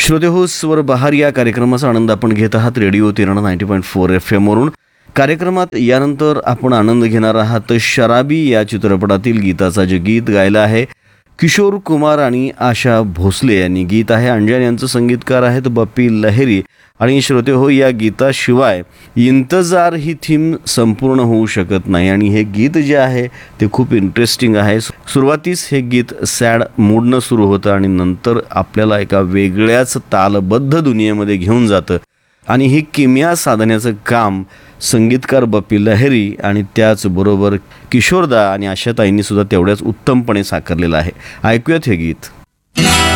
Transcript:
श्रोते हो, स्वर बहार या कार्यक्रमाचा आनंद आपण घेत आहात रेडिओ तिरणा 90.4 FM वरून. कार्यक्रमात यानंतर आपण आनंद घेणार आहात शराबी या चित्रपटातील गीताचा जे गीत गायलं आहे किशोर कुमार आणि आशा भोसले यांनी. गीत आहे अंजन यांचं, संगीतकार आहेत बप्पी लहिरी. आणि श्रोते हो, या गीताशिवाय इंतजार ही थीम संपूर्ण होऊ शकत नाही. आणि हे गीत जे आहे ते खूप इंटरेस्टिंग आहे. सुरुवातीस हे गीत सॅड मूडनं सुरू होतं आणि नंतर आपल्याला एका वेगळ्याच तालबद्ध दुनियेमध्ये घेऊन जातं. आणि ही किमया साधण्याचं काम संगीतकार बप्पी लहिरी आणि त्याचबरोबर किशोरदा आणि आशाताईंनी सुद्धा तेवढ्याच उत्तमपणे साकारलेलं आहे. ऐकूयात हे गीत.